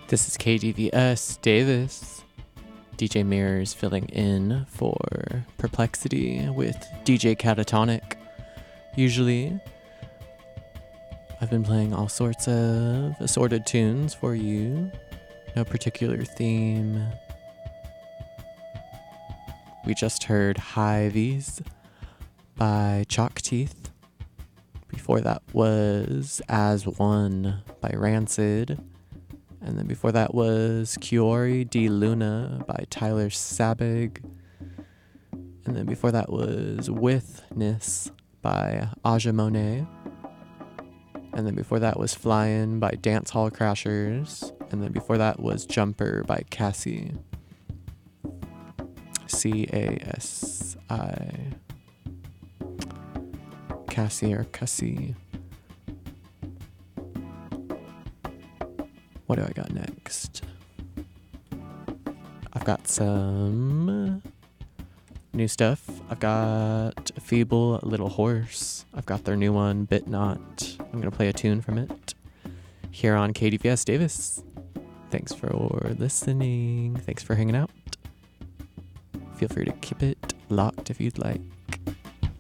This is KDVS Davis. DJ Mirrors filling in for Perplexity with DJ Catatonic. Usually, I've been playing all sorts of assorted tunes for you. No particular theme. We just heard Hivies by Chalk Teeth. Before that was As One by Rancid. And then before that was Kiori di Luna by Tyler Sabig. And then before that was Withness by Aja Monet. And then before that was Flyin' by Dance Hall Crashers. And then before that was Jumper by Cassie. C-A-S-I. Cassie or Cassie. What do I got next? I've got some new stuff. I've got Feeble Little Horse. I've got their new one, Bit Not. I'm going to play a tune from it here on KDVS Davis. Thanks for listening. Thanks for hanging out. Feel free to keep it locked if you'd like.